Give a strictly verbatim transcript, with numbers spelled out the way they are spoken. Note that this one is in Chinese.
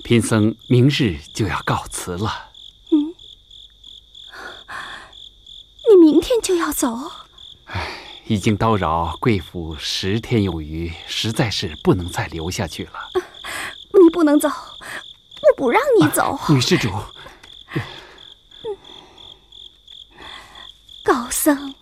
贫僧明日就要告辞了。 嗯，你明天就要走？ 唉，已经叨扰贵府十天有余，实在是不能再留下去了。啊， 你不能走，我不让你走。 啊、女施主， 高僧，